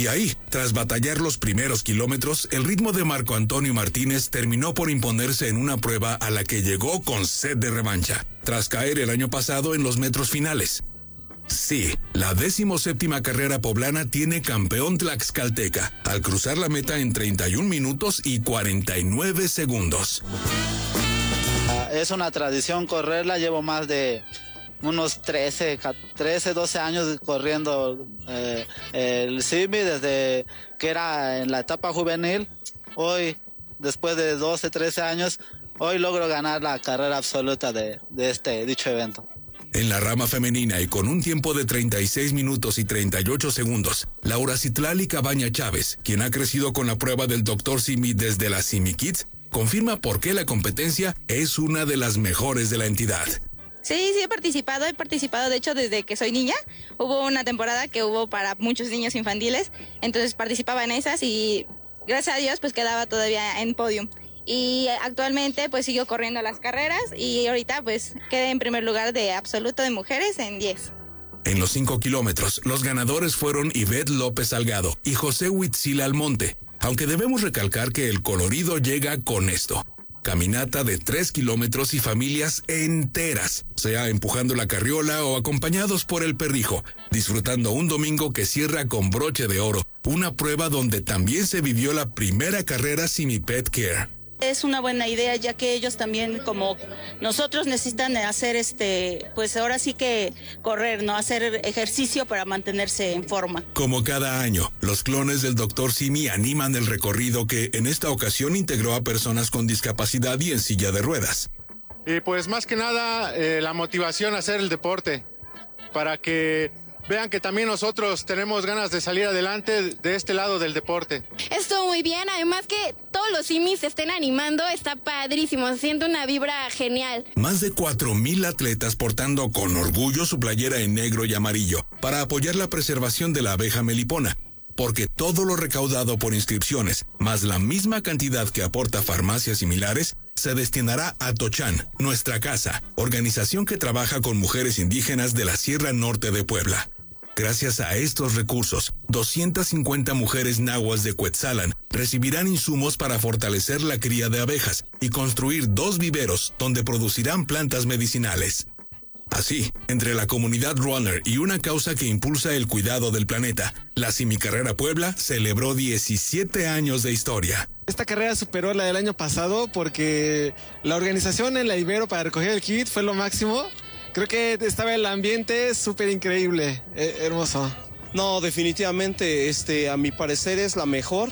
Y ahí, tras batallar los primeros kilómetros, el ritmo de Marco Antonio Martínez terminó por imponerse en una prueba a la que llegó con sed de revancha, tras caer el año pasado en los metros finales. Sí, la 17ª carrera poblana tiene campeón tlaxcalteca, al cruzar la meta en 31 minutos y 49 segundos. Es una tradición correrla, llevo más de unos 13, 12 años corriendo el Simi desde que era en la etapa juvenil. Hoy, después de 12, 13 años, hoy logro ganar la carrera absoluta de dicho evento. En la rama femenina y con un tiempo de 36 minutos y 38 segundos, Laura Citlali Cabaña Chávez, quien ha crecido con la prueba del Dr. Simi desde la Simi Kids, confirma por qué la competencia es una de las mejores de la entidad. Sí, he participado de hecho desde que soy niña. Hubo una temporada que hubo para muchos niños infantiles, entonces participaba en esas y gracias a Dios pues quedaba todavía en podium. Y actualmente pues sigo corriendo las carreras y ahorita pues quedé en primer lugar de absoluto de mujeres en 10. En los 5 kilómetros, los ganadores fueron Ivette López Salgado y José Huitzila Almonte, aunque debemos recalcar que el colorido llega con esto. Caminata de 3 kilómetros y familias enteras, sea empujando la carriola o acompañados por el perrijo, disfrutando un domingo que cierra con broche de oro, una prueba donde también se vivió la primera carrera Simi Pet Care. Es una buena idea, ya que ellos también, como nosotros, necesitan hacer pues ahora sí que correr, ¿no? Hacer ejercicio para mantenerse en forma. Como cada año, los clones del Dr. Simi animan el recorrido que en esta ocasión integró a personas con discapacidad y en silla de ruedas. Y pues más que nada, la motivación a hacer el deporte, para que vean que también nosotros tenemos ganas de salir adelante de este lado del deporte. Estuvo muy bien, además que todos los simis se estén animando, está padrísimo, se siente una vibra genial. Más de 4,000 atletas portando con orgullo su playera en negro y amarillo para apoyar la preservación de la abeja melipona, porque todo lo recaudado por inscripciones, más la misma cantidad que aporta Farmacias Similares, se destinará a Tochan, Nuestra Casa, organización que trabaja con mujeres indígenas de la Sierra Norte de Puebla. Gracias a estos recursos, 250 mujeres nahuas de Cuetzalan recibirán insumos para fortalecer la cría de abejas y construir 2 viveros donde producirán plantas medicinales. Así, entre la comunidad runner y una causa que impulsa el cuidado del planeta, la Simicarrera Puebla celebró 17 años de historia. Esta carrera superó la del año pasado porque la organización en la Ibero para recoger el kit fue lo máximo. Creo que estaba el ambiente súper increíble, hermoso. No, definitivamente, a mi parecer es la mejor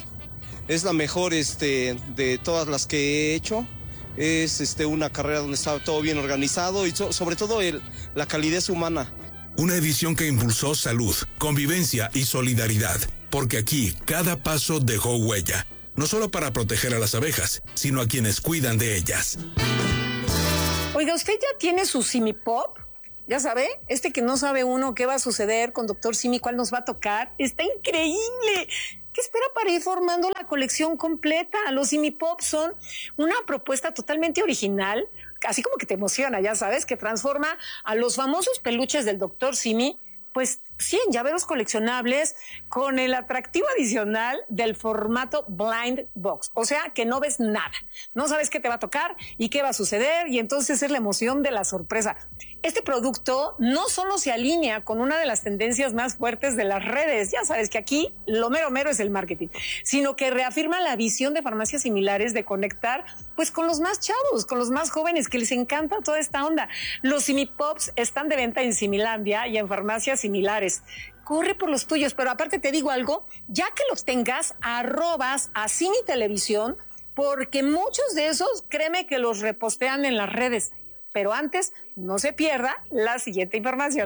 de todas las que he hecho. Es una carrera donde está todo bien organizado y sobre todo la calidez humana. Una edición que impulsó salud, convivencia y solidaridad, porque aquí cada paso dejó huella, no solo para proteger a las abejas, sino a quienes cuidan de ellas. Oiga, ¿usted ya tiene su Simi Pop? Ya sabe, que no sabe uno qué va a suceder con Dr. Simi, cuál nos va a tocar. ¡Está increíble! ¿Qué espera para ir formando la colección completa? Los Simi Pop son una propuesta totalmente original, así como que te emociona, ya sabes, que transforma a los famosos peluches del Dr. Simi, pues sí, en llaveros coleccionables con el atractivo adicional del formato blind box. O sea, que no ves nada. No sabes qué te va a tocar y qué va a suceder y entonces es la emoción de la sorpresa. Este producto no solo se alinea con una de las tendencias más fuertes de las redes, ya sabes que aquí lo mero mero es el marketing, sino que reafirma la visión de Farmacias Similares de conectar pues con los más chavos, con los más jóvenes que les encanta toda esta onda. Los Simi Pops están de venta en Similandia y en Farmacias Similares. Corre por los tuyos, pero aparte te digo algo, ya que los tengas, arrobas a Simi Televisión, porque muchos de esos, créeme que los repostean en las redes. Pero antes, no se pierda la siguiente información.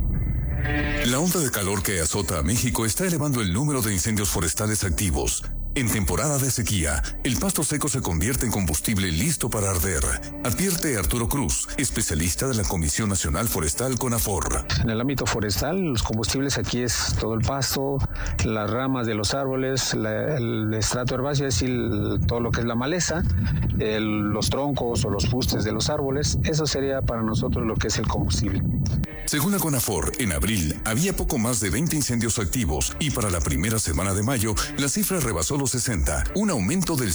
La onda de calor que azota a México está elevando el número de incendios forestales activos. En temporada de sequía, el pasto seco se convierte en combustible listo para arder, advierte Arturo Cruz, especialista de la Comisión Nacional Forestal CONAFOR. En el ámbito forestal, los combustibles aquí es todo el pasto, las ramas de los árboles, el estrato herbáceo, es decir, todo lo que es la maleza, los troncos o los fustes de los árboles. Eso sería para nosotros lo que es el combustible. Según la CONAFOR, en abril había poco más de 20 incendios activos y para la primera semana de mayo la cifra rebasó los 60, un aumento del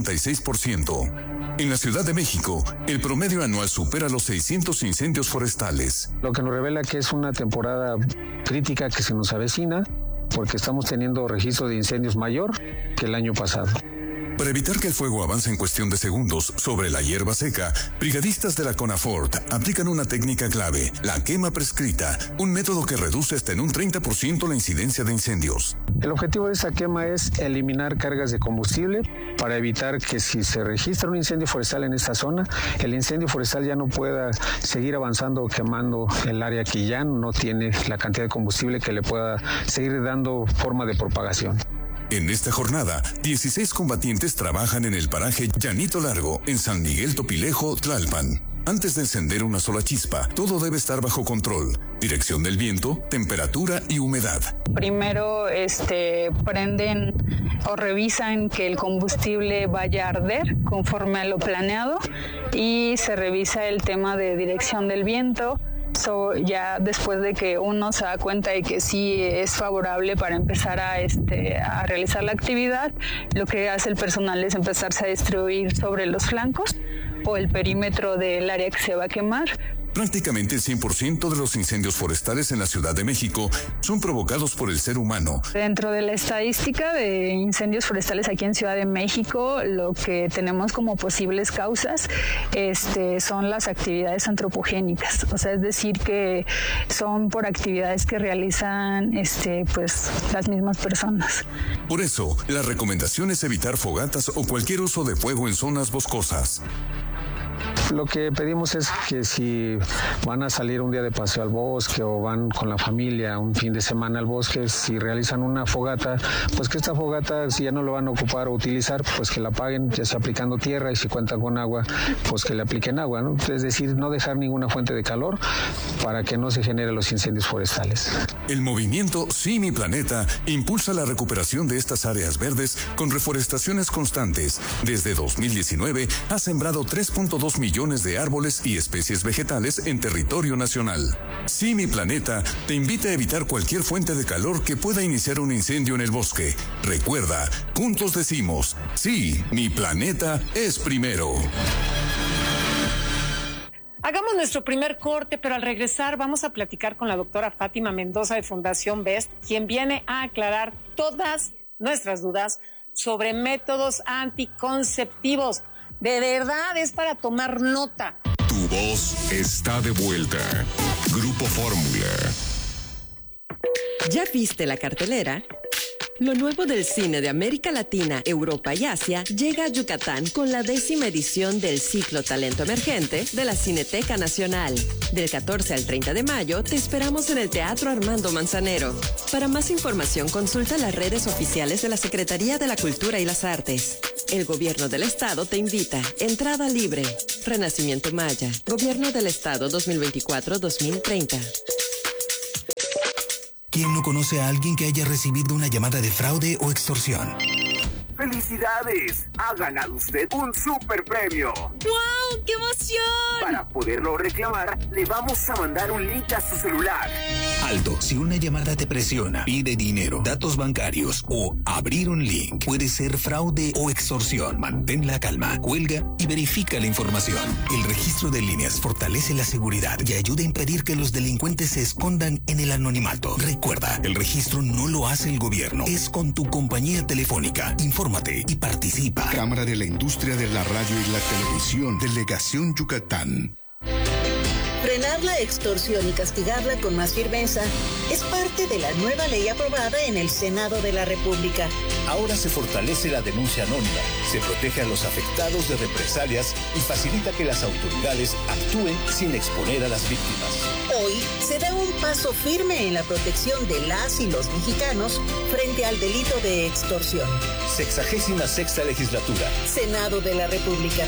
186%. En la Ciudad de México, el promedio anual supera los 600 incendios forestales. Lo que nos revela que es una temporada crítica que se nos avecina porque estamos teniendo registro de incendios mayor que el año pasado. Para evitar que el fuego avance en cuestión de segundos sobre la hierba seca, brigadistas de la CONAFOR aplican una técnica clave, la quema prescrita, un método que reduce hasta en un 30% la incidencia de incendios. El objetivo de esta quema es eliminar cargas de combustible para evitar que si se registra un incendio forestal en esta zona, el incendio forestal ya no pueda seguir avanzando o quemando el área que ya no tiene la cantidad de combustible que le pueda seguir dando forma de propagación. En esta jornada, 16 combatientes trabajan en el paraje Llanito Largo, en San Miguel Topilejo, Tlalpan. Antes de encender una sola chispa, todo debe estar bajo control. Dirección del viento, temperatura y humedad. Primero prenden o revisan que el combustible vaya a arder conforme a lo planeado y se revisa el tema de dirección del viento. Ya después de que uno se da cuenta de que sí es favorable para empezar a realizar la actividad, lo que hace el personal es empezarse a distribuir sobre los flancos o el perímetro del área que se va a quemar. Prácticamente el 100% de los incendios forestales en la Ciudad de México son provocados por el ser humano. Dentro de la estadística de incendios forestales aquí en Ciudad de México, lo que tenemos como posibles causas son las actividades antropogénicas. O sea, es decir, que son por actividades que realizan las mismas personas. Por eso, la recomendación es evitar fogatas o cualquier uso de fuego en zonas boscosas. Lo que pedimos es que si van a salir un día de paseo al bosque o van con la familia un fin de semana al bosque, si realizan una fogata, pues que esta fogata, si ya no lo van a ocupar o utilizar, pues que la apaguen, ya sea aplicando tierra, y si cuentan con agua, pues que le apliquen agua, ¿no? Es decir, no dejar ninguna fuente de calor para que no se generen los incendios forestales. El movimiento Sí Mi Planeta impulsa la recuperación de estas áreas verdes con reforestaciones constantes. Desde 2019 ha sembrado 3.2 millones de árboles y especies vegetales en territorio nacional. Sí Mi Planeta te invita a evitar cualquier fuente de calor que pueda iniciar un incendio en el bosque. Recuerda, juntos decimos, sí, mi planeta es primero. Hagamos nuestro primer corte, pero al regresar vamos a platicar con la doctora Fátima Mendoza de Fundación BEST, quien viene a aclarar todas nuestras dudas sobre métodos anticonceptivos. De verdad es para tomar nota. Tu voz está de vuelta. Grupo Fórmula. ¿Ya viste la cartelera? Lo nuevo del cine de América Latina, Europa y Asia llega a Yucatán con la 10ª edición del ciclo Talento Emergente de la Cineteca Nacional. Del 14 al 30 de mayo te esperamos en el Teatro Armando Manzanero. Para más información consulta las redes oficiales de la Secretaría de la Cultura y las Artes. El Gobierno del Estado te invita. Entrada libre. Renacimiento Maya. Gobierno del Estado 2024-2030. ¿Quién no conoce a alguien que haya recibido una llamada de fraude o extorsión? ¡Felicidades! Ha ganado usted un super premio. ¡Wow! ¡Qué emoción! Para poderlo reclamar, le vamos a mandar un link a su celular. Alto, si una llamada te presiona, pide dinero, datos bancarios o abrir un link, puede ser fraude o extorsión. Mantén la calma, cuelga y verifica la información. El registro de líneas fortalece la seguridad y ayuda a impedir que los delincuentes se escondan en el anonimato. Recuerda, el registro no lo hace el gobierno, es con tu compañía telefónica. Infórmate y participa. Cámara de la Industria de la Radio y la Televisión, Delegación Yucatán. Frenar la extorsión y castigarla con más firmeza es parte de la nueva ley aprobada en el Senado de la República. Ahora se fortalece la denuncia anónima, se protege a los afectados de represalias y facilita que las autoridades actúen sin exponer a las víctimas. Hoy se da un paso firme en la protección de las y los mexicanos frente al delito de extorsión. 66ª legislatura. Senado de la República.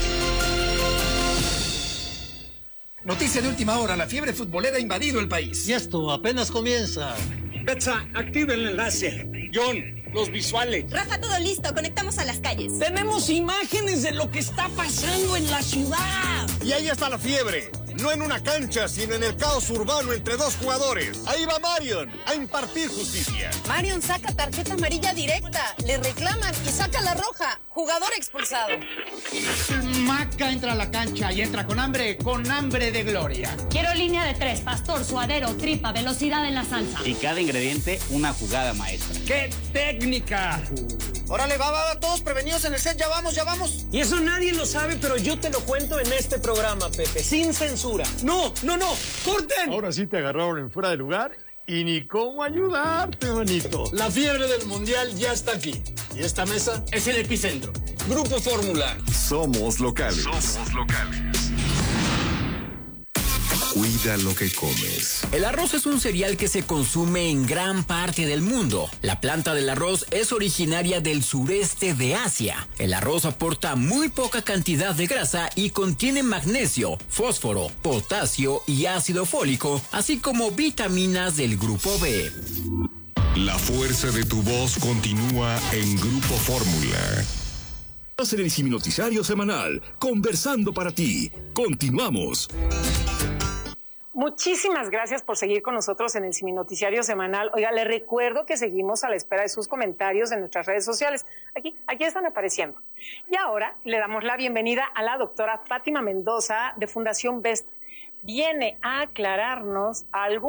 Noticia de última hora, la fiebre futbolera ha invadido el país. Y esto apenas comienza. Betsa, activa el enlace. John, los visuales. Rafa, todo listo, conectamos a las calles. Tenemos imágenes de lo que está pasando en la ciudad. Y ahí está la fiebre. No en una cancha, sino en el caos urbano entre dos jugadores. Ahí va Marion a impartir justicia. Marion saca tarjeta amarilla directa, le reclaman y saca la roja. Jugador expulsado. Maca entra a la cancha y entra con hambre de gloria. Quiero línea de 3, pastor, suadero, tripa, velocidad en la salsa. Y cada ingrediente una jugada maestra. ¡Qué técnica! Órale, va, todos prevenidos en el set, ya vamos. Y eso nadie lo sabe, pero yo te lo cuento en este programa, Pepe, sin censura. ¡No! ¡Corten! Ahora sí te agarraron en fuera de lugar y ni cómo ayudarte, manito. La fiebre del mundial ya está aquí. Y esta mesa es el epicentro. Grupo Fórmula. Somos locales. Cuida lo que comes. El arroz es un cereal que se consume en gran parte del mundo. La planta del arroz es originaria del sureste de Asia. El arroz aporta muy poca cantidad de grasa y contiene magnesio, fósforo, potasio y ácido fólico, así como vitaminas del grupo B. La fuerza de tu voz continúa en Grupo Fórmula. En el Siminoticiario semanal, conversando para ti. Continuamos. Muchísimas gracias por seguir con nosotros en el Siminoticiario semanal. Oiga, le recuerdo que seguimos a la espera de sus comentarios en nuestras redes sociales. Aquí están apareciendo. Y ahora le damos la bienvenida a la doctora Fátima Mendoza de Fundación Best. Viene a aclararnos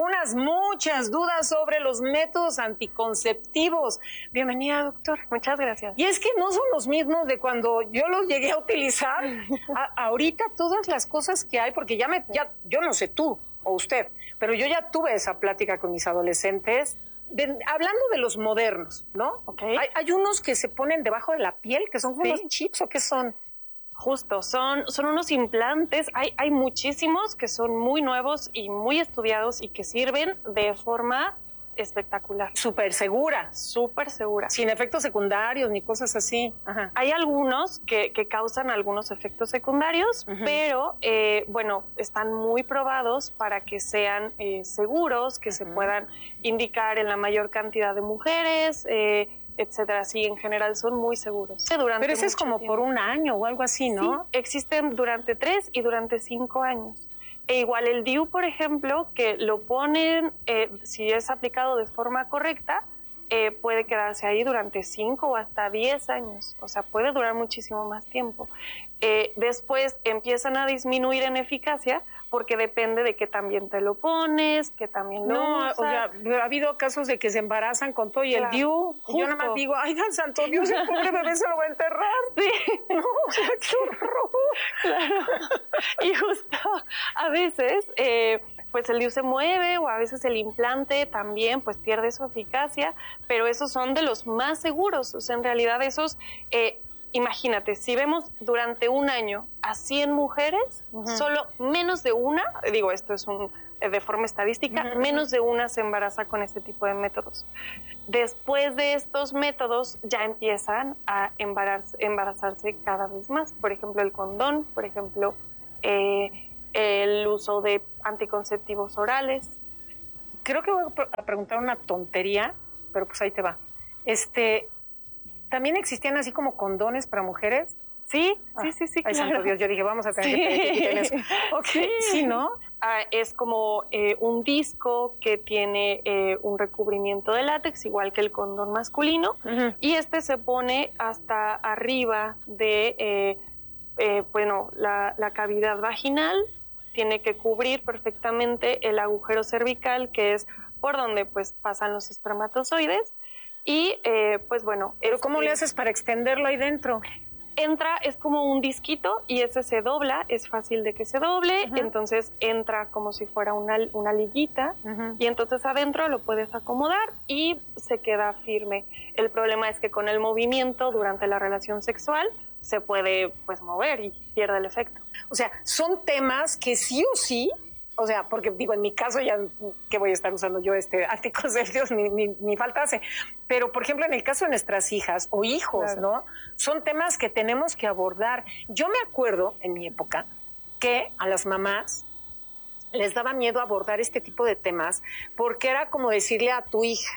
muchas dudas sobre los métodos anticonceptivos. Bienvenida, doctor. Muchas gracias. Y es que no son los mismos de cuando yo los llegué a utilizar. Ahorita todas las cosas que hay, porque yo no sé tú o usted, pero yo ya tuve esa plática con mis adolescentes, hablando de los modernos, ¿no? Okay. Hay unos que se ponen debajo de la piel, que son como unos chips, ¿o qué son? Justo, son unos implantes, hay muchísimos que son muy nuevos y muy estudiados y que sirven de forma espectacular. Súper segura. Súper segura. Sin efectos secundarios ni cosas así. Ajá. Hay algunos que causan algunos efectos secundarios, pero están muy probados para que sean seguros, que se puedan indicar en la mayor cantidad de mujeres, etcétera. Sí, en general son muy seguros. Pero ese es como por un año o algo así, ¿no? Sí, existen durante 3 y durante 5 años. E igual el DIU, por ejemplo, que lo ponen, si es aplicado de forma correcta, puede quedarse ahí durante 5 o hasta 10 años. O sea, puede durar muchísimo más tiempo. Después empiezan a disminuir en eficacia porque depende de qué también te lo pones, que también lo usas. O sea, ha habido casos de que se embarazan con todo y el DIU. Y yo nada más digo, ay, Dan Santo Dios, el pobre bebé se lo va a enterrar. Sí. No, o sea, qué horror. Claro. Y justo a veces, pues el DIU se mueve o a veces el implante también pues pierde su eficacia, pero esos son de los más seguros. O sea, en realidad esos... imagínate, si vemos durante un año a 100 mujeres, solo menos de una, digo esto es de forma estadística, menos de una se embaraza con este tipo de métodos. Después de estos métodos ya empiezan a embarazarse cada vez más. Por ejemplo, el condón, por ejemplo, el uso de anticonceptivos orales. Creo que voy a preguntar una tontería, pero pues ahí te va. ¿También existían así como condones para mujeres? Sí, sí, Ay, claro. Santo Dios, yo dije, vamos a tener que pedir eso. Okay. Sí, ¿no? Es como un disco que tiene un recubrimiento de látex, igual que el condón masculino, y se pone hasta arriba de, la cavidad vaginal. Tiene que cubrir perfectamente el agujero cervical, que es por donde pues pasan los espermatozoides. Y, ¿Pero cómo le haces para extenderlo ahí dentro? entra, es como un disquito y ese se dobla, es fácil de que se doble, entonces entra como si fuera una liguita y entonces adentro lo puedes acomodar y se queda firme. El problema es que con el movimiento durante la relación sexual se puede pues mover y pierde el efecto. O sea, son temas que sí o sí, o sea, porque digo, en mi caso ya que voy a estar usando yo anticonceptivos, ni falta hace. Pero, por ejemplo, en el caso de nuestras hijas o hijos, ¿no? Son temas que tenemos que abordar. Yo me acuerdo, en mi época, que a las mamás les daba miedo abordar este tipo de temas porque era como decirle a tu hija,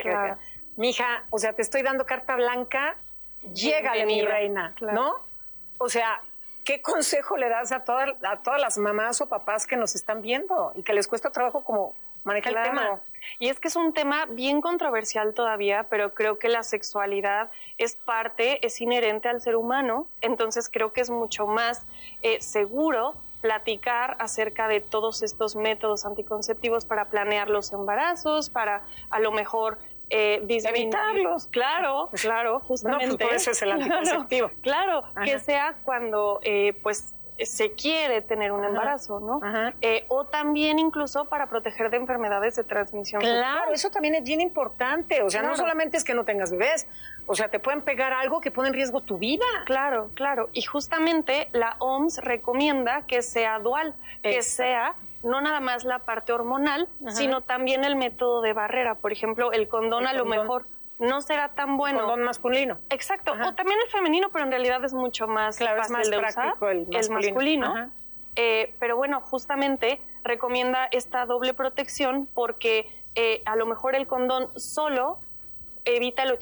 mi hija, o sea, te estoy dando carta blanca, llégale, mi reina, ¿no? O sea, ¿qué consejo le das a todas las mamás o papás que nos están viendo y que les cuesta trabajo como manejar el tema? Y es que es un tema bien controversial todavía, pero creo que la sexualidad es inherente al ser humano, entonces creo que es mucho más seguro platicar acerca de todos estos métodos anticonceptivos para planear los embarazos, para a lo mejor evitarlos. Claro, justamente. No, pues por eso es el anticonceptivo. Claro, que sea cuando pues se quiere tener un embarazo, ¿no? O también incluso para proteger de enfermedades de transmisión sexual. Claro, eso también es bien importante. O sea, no solamente es que no tengas bebés, o sea, te pueden pegar algo que pone en riesgo tu vida. Claro. Y justamente la OMS recomienda que sea dual, que sea no nada más la parte hormonal, sino también el método de barrera. Por ejemplo, el condón lo mejor no será tan bueno. Condón masculino. Exacto. O también el femenino, pero en realidad es mucho más fácil es más de práctico usar. el masculino. Pero bueno, justamente recomienda esta doble protección porque a lo mejor el condón solo evita el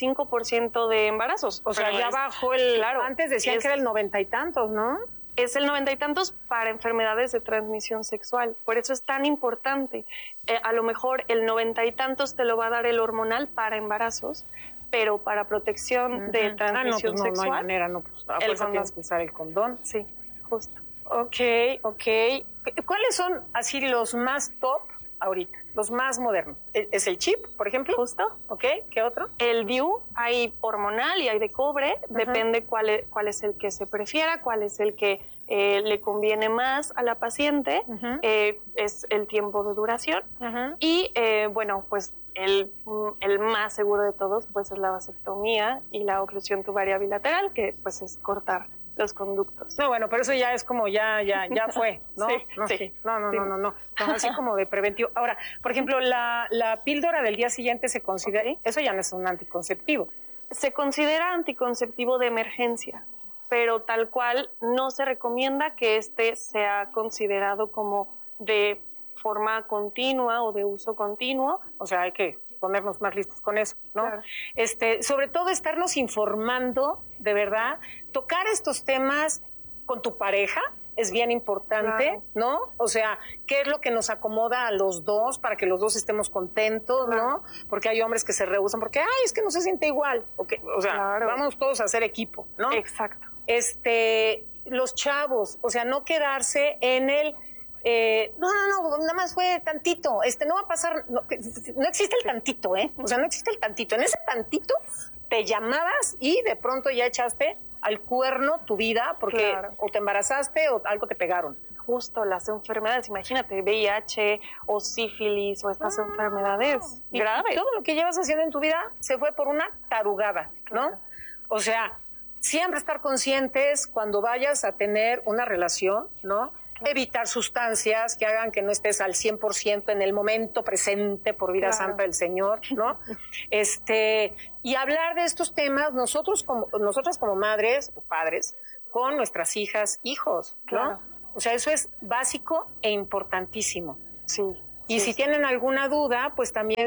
85% de embarazos. O sea, ya bajó antes decían que era el 90 y tantos, ¿no? Es el 90 y tantos para enfermedades de transmisión sexual. Por eso es tan importante. A lo mejor el 90 y tantos te lo va a dar el hormonal para embarazos, pero para protección de transmisión sexual. No hay manera, tienes que usar el condón. Sí, justo. Ok. ¿Cuáles son así los más top ahorita, los más modernos? ¿Es el chip, por ejemplo? Justo. Ok, ¿qué otro? El DIU, hay hormonal y hay de cobre, depende cuál es el que se prefiera, cuál es el que le conviene más a la paciente, es el tiempo de duración. Y bueno, pues el más seguro de todos pues es la vasectomía y la oclusión tubaria bilateral, que pues es cortar los conductos. No, bueno, pero eso ya es como ya fue, ¿no? Sí. No, así como de preventivo. Ahora, por ejemplo, la píldora del día siguiente se considera, eso ya no es un anticonceptivo. Se considera anticonceptivo de emergencia, pero tal cual no se recomienda que sea considerado como de forma continua o de uso continuo. O sea, hay que ponernos más listos con eso, ¿no? Claro. Sobre todo estarnos informando, de verdad, tocar estos temas con tu pareja es bien importante, ¿no? O sea, ¿qué es lo que nos acomoda a los dos para que los dos estemos contentos, ¿no? Porque hay hombres que se rehúsan porque, es que no se siente igual. O sea, vamos todos a hacer equipo, ¿no? Exacto. Los chavos, o sea, no quedarse en el no, nada más fue tantito, no va a pasar, no existe el tantito, o sea, no existe el tantito. En ese tantito te llamabas y de pronto ya echaste al cuerno tu vida porque o te embarazaste o algo te pegaron. Justo, las enfermedades, imagínate, VIH o sífilis o estas enfermedades graves. Y todo lo que llevas haciendo en tu vida se fue por una tarugada, ¿no? O sea, siempre estar conscientes cuando vayas a tener una relación, ¿no? Evitar sustancias que hagan que no estés al 100% en el momento presente por vida santa del Señor, ¿no? Y hablar de estos temas nosotras como madres o padres con nuestras hijas, hijos, ¿no? O sea, eso es básico e importantísimo. Sí. Y si tienen alguna duda, pues también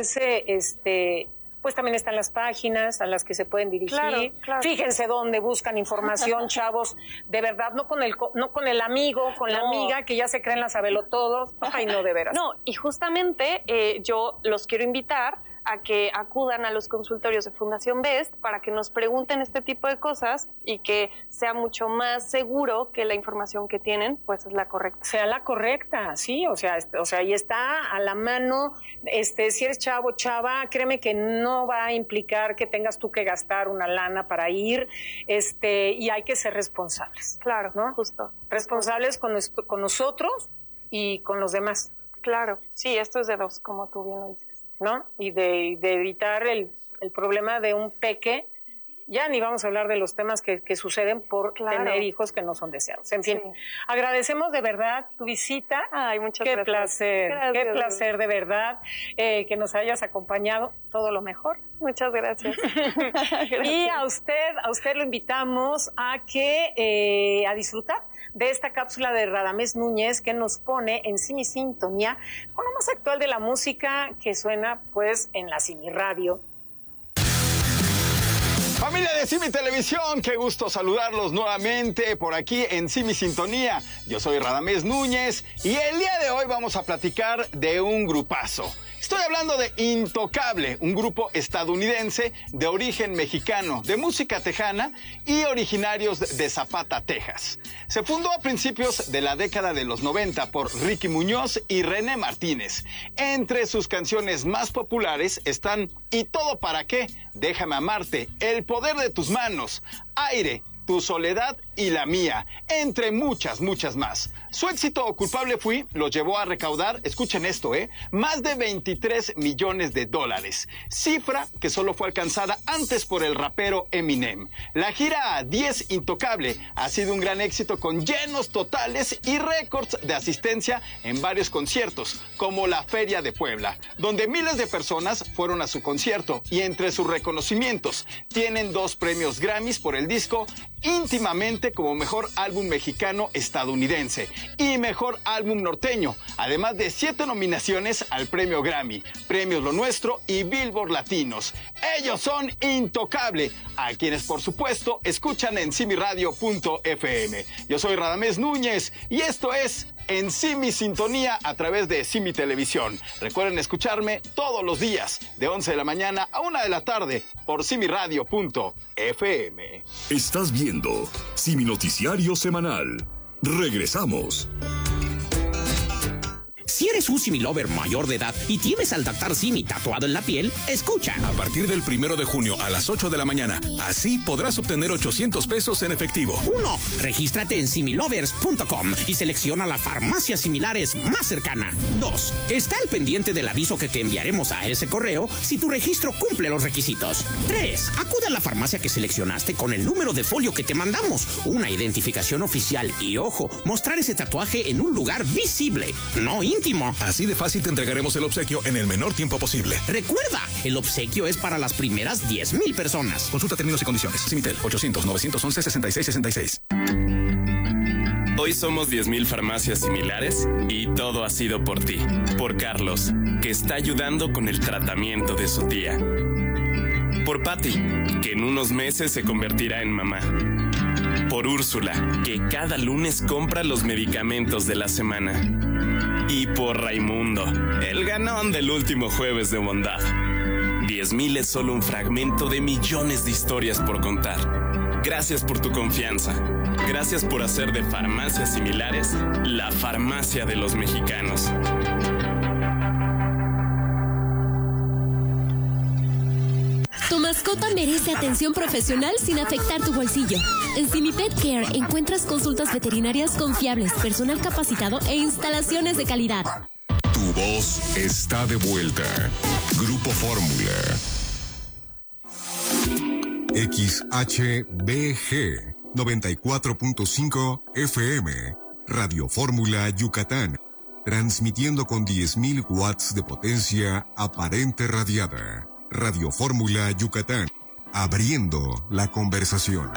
pues también están las páginas a las que se pueden dirigir. Claro. Fíjense dónde buscan información, chavos. De verdad, no con el amigo, con la amiga que ya se creen las sabelotodos. Ay, no, de veras. No, y justamente yo los quiero invitar a que acudan a los consultorios de Fundación Best para que nos pregunten este tipo de cosas y que sea mucho más seguro que la información que tienen, pues es la correcta. Sea la correcta, sí, o sea, y está a la mano, si eres chavo, chava, créeme que no va a implicar que tengas tú que gastar una lana para ir, y hay que ser responsables. Claro, ¿no? Justo. Responsables con nosotros y con los demás. Claro, sí, esto es de dos, como tú bien lo dices. ¿No? Y de evitar el problema de un peque. Ya ni vamos a hablar de los temas que suceden por tener hijos que no son deseados. En fin, agradecemos de verdad tu visita. Ay, muchas gracias. Gracias. Qué placer de verdad que nos hayas acompañado. Todo lo mejor. Muchas gracias. Y a usted lo invitamos a que a disfrutar de esta cápsula de Radamés Núñez que nos pone en Simi Sintonía con lo más actual de la música que suena pues en la Simi Radio. Familia de Simi Televisión, qué gusto saludarlos nuevamente por aquí en Simi Sintonía. Yo soy Radamés Núñez y el día de hoy vamos a platicar de un grupazo. Estoy hablando de Intocable, un grupo estadounidense de origen mexicano, de música tejana y originarios de Zapata, Texas. Se fundó a principios de la década de los 90 por Ricky Muñoz y René Martínez. Entre sus canciones más populares están ¿Y todo para qué? Déjame amarte, El poder de tus manos, Aire, Tu soledad y la mía, entre muchas, muchas más. Su éxito Culpable Fui los llevó a recaudar, escuchen esto, más de $23 millones, cifra que solo fue alcanzada antes por el rapero Eminem. La gira 10 Intocable ha sido un gran éxito con llenos totales y récords de asistencia en varios conciertos, como la Feria de Puebla, donde miles de personas fueron a su concierto y entre sus reconocimientos tienen 2 premios Grammys por el disco Íntimamente como mejor álbum mexicano estadounidense y mejor álbum norteño, además de 7 nominaciones al premio Grammy, premios Lo Nuestro y Billboard Latinos. Ellos son Intocable, a quienes por supuesto escuchan en simiradio.fm. Yo soy Radamés Núñez y esto es En Simi Sintonía a través de Simi Televisión. Recuerden escucharme todos los días de 11 de la mañana a 1 de la tarde por simiradio.fm. Estás viendo Simi Noticiario Semanal. Regresamos. Si eres un Simi Lover mayor de edad y tienes al Dr. Simi tatuado en la piel, escucha. A partir del 1 de junio a las 8 de la mañana, así podrás obtener $800 en efectivo. 1. Regístrate en similovers.com y selecciona la farmacia similares más cercana. 2. Está al pendiente del aviso que te enviaremos a ese correo si tu registro cumple los requisitos. 3. Acude a la farmacia que seleccionaste con el número de folio que te mandamos, una identificación oficial y, ojo, mostrar ese tatuaje en un lugar visible, no íntimo. Así de fácil te entregaremos el obsequio en el menor tiempo posible. Recuerda, el obsequio es para las primeras 10,000 personas. Consulta términos y condiciones. Simitel 800-911-6666. Hoy somos 10,000 farmacias similares y todo ha sido por ti. Por Carlos, que está ayudando con el tratamiento de su tía. Por Patty, que en unos meses se convertirá en mamá. Por Úrsula, que cada lunes compra los medicamentos de la semana. Y por Raimundo, el ganón del último jueves de bondad. 10,000 es solo un fragmento de millones de historias por contar. Gracias por tu confianza. Gracias por hacer de Farmacias Similares la farmacia de los mexicanos. Tu mascota merece atención profesional sin afectar tu bolsillo. En Simi Pet Care encuentras consultas veterinarias confiables, personal capacitado e instalaciones de calidad. Tu voz está de vuelta. Grupo Fórmula. XHBG 94.5 FM. Radio Fórmula Yucatán. Transmitiendo con 10,000 watts de potencia aparente radiada. Radio Fórmula Yucatán, abriendo la conversación.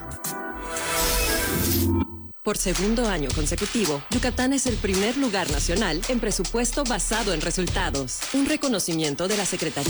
Por segundo año consecutivo, Yucatán es el primer lugar nacional en presupuesto basado en resultados, un reconocimiento de la Secretaría